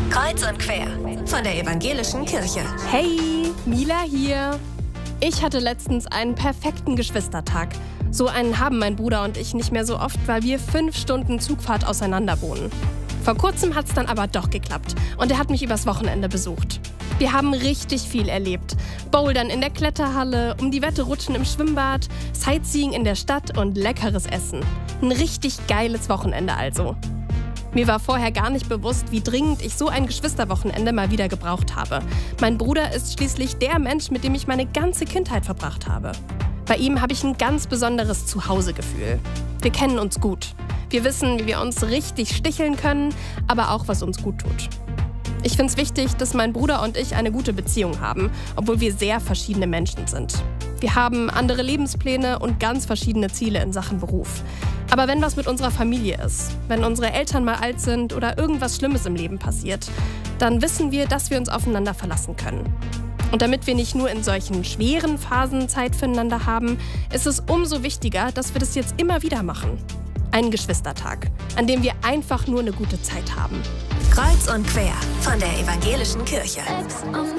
Kreuz und quer von der Evangelischen Kirche. Hey, Mila hier. Ich hatte letztens einen perfekten Geschwistertag. So einen haben mein Bruder und ich nicht mehr so oft, weil wir 5 Stunden Zugfahrt auseinander wohnen. Vor kurzem hat es dann aber doch geklappt und er hat mich übers Wochenende besucht. Wir haben richtig viel erlebt. Bouldern in der Kletterhalle, um die Wette rutschen im Schwimmbad, Sightseeing in der Stadt und leckeres Essen. Ein richtig geiles Wochenende also. Mir war vorher gar nicht bewusst, wie dringend ich so ein Geschwisterwochenende mal wieder gebraucht habe. Mein Bruder ist schließlich der Mensch, mit dem ich meine ganze Kindheit verbracht habe. Bei ihm habe ich ein ganz besonderes Zuhausegefühl. Wir kennen uns gut. Wir wissen, wie wir uns richtig sticheln können, aber auch, was uns gut tut. Ich finde es wichtig, dass mein Bruder und ich eine gute Beziehung haben, obwohl wir sehr verschiedene Menschen sind. Wir haben andere Lebenspläne und ganz verschiedene Ziele in Sachen Beruf. Aber wenn was mit unserer Familie ist, wenn unsere Eltern mal alt sind oder irgendwas Schlimmes im Leben passiert, dann wissen wir, dass wir uns aufeinander verlassen können. Und damit wir nicht nur in solchen schweren Phasen Zeit füreinander haben, ist es umso wichtiger, dass wir das jetzt immer wieder machen. Einen Geschwistertag, an dem wir einfach nur eine gute Zeit haben. Kreuz und quer von der Evangelischen Kirche.